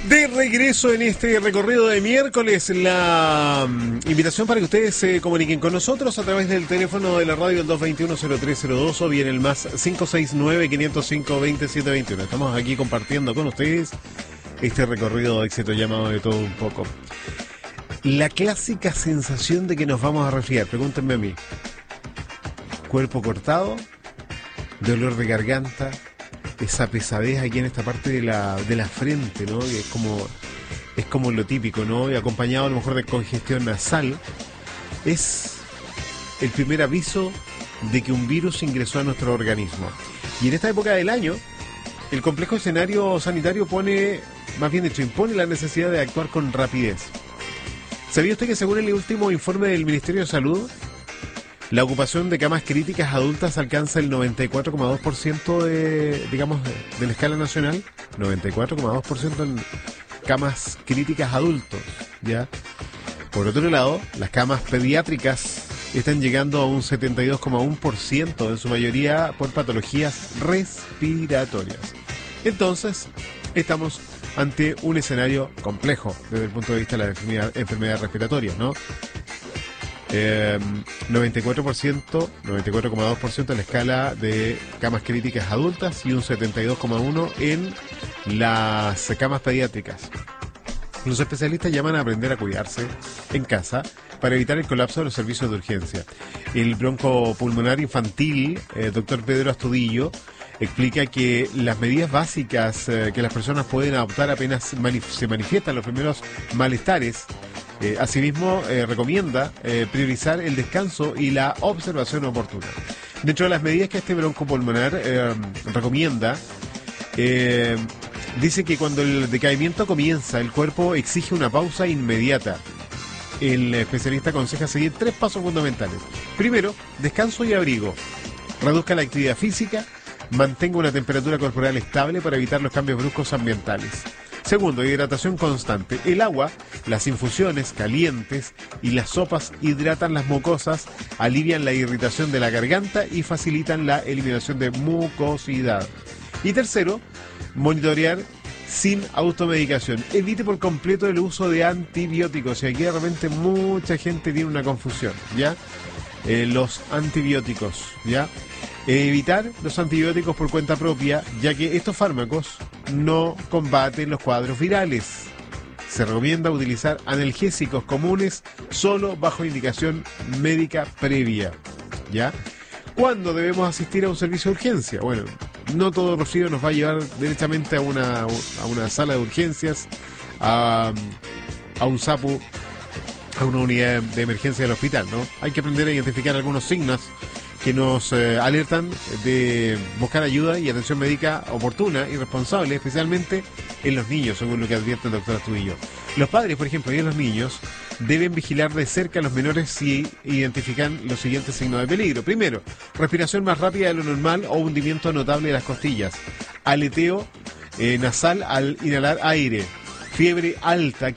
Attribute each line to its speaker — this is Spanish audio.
Speaker 1: De regreso en este recorrido de miércoles, la invitación para que ustedes se comuniquen con nosotros a través del teléfono de la radio, el 221-0302, o bien el más 569-505-2721. Estamos aquí compartiendo con ustedes este recorrido de éxito llamado de todo un poco. La clásica sensación de que nos vamos a resfriar, pregúntenme a mí. Cuerpo cortado, dolor de garganta, esa pesadez aquí en esta parte de la frente, ¿no? Que es como lo típico, ¿no? Y acompañado a lo mejor de congestión nasal. Es el primer aviso de que un virus ingresó a nuestro organismo. Y en esta época del año, el complejo escenario sanitario impone la necesidad de actuar con rapidez. ¿Sabía usted que según el último informe del Ministerio de Salud, la ocupación de camas críticas adultas alcanza el 94,2% de la escala nacional? 94,2% en camas críticas adultos, ¿ya? Por otro lado, las camas pediátricas están llegando a un 72,1%, en su mayoría por patologías respiratorias. Entonces, estamos ante un escenario complejo desde el punto de vista de las enfermedades respiratorias, ¿no? 94,2% en la escala de camas críticas adultas y un 72,1% en las camas pediátricas. Los especialistas llaman a aprender a cuidarse en casa para evitar el colapso de los servicios de urgencia. El broncopulmonar infantil, doctor Pedro Astudillo, explica que las medidas básicas que las personas pueden adoptar apenas se manifiestan los primeros malestares. Asimismo, recomienda priorizar el descanso y la observación oportuna. Dentro de las medidas que este broncopulmonar recomienda, dice que cuando el decaimiento comienza, el cuerpo exige una pausa inmediata. El especialista aconseja seguir 3 pasos fundamentales. Primero, descanso y abrigo. Reduzca la actividad física, mantenga una temperatura corporal estable para evitar los cambios bruscos ambientales. Segundo, hidratación constante. El agua, las infusiones calientes y las sopas hidratan las mucosas, alivian la irritación de la garganta y facilitan la eliminación de mucosidad. Y tercero, monitorear sin automedicación. Evite por completo el uso de antibióticos. Y aquí de repente mucha gente tiene una confusión, ¿ya? Los antibióticos, ¿ya? Evitar los antibióticos por cuenta propia, ya que estos fármacos no combaten los cuadros virales. Se recomienda utilizar analgésicos comunes solo bajo indicación médica previa, ¿ya? ¿Cuándo debemos asistir a un servicio de urgencia? Bueno, no todo resfrío nos va a llevar directamente a una sala de urgencias, a un SAPU, a una unidad de emergencia del hospital, ¿no? Hay que aprender a identificar algunos signos que nos alertan de buscar ayuda y atención médica oportuna y responsable, especialmente en los niños, según lo que advierte el doctor Astudillo. Los padres, por ejemplo, y los niños deben vigilar de cerca a los menores si identifican los siguientes signos de peligro. Primero, respiración más rápida de lo normal o hundimiento notable de las costillas, aleteo nasal al inhalar aire, fiebre alta